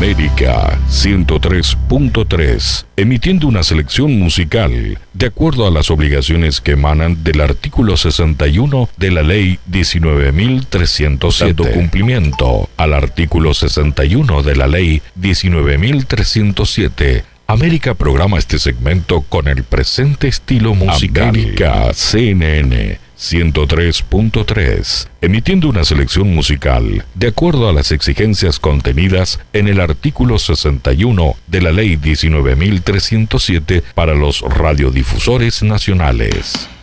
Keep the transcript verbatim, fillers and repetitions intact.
América ciento tres punto tres, emitiendo una selección musical de acuerdo a las obligaciones que emanan del artículo sesenta y uno de la Ley diecinueve mil trescientos siete. Dando cumplimiento al artículo sesenta y uno de la Ley diecinueve mil trescientos siete, América programa este segmento con el presente estilo musical. América C N N ciento tres punto tres, emitiendo una selección musical de acuerdo a las exigencias contenidas en el artículo sesenta y uno de la Ley diecinueve mil trescientos siete para los radiodifusores nacionales.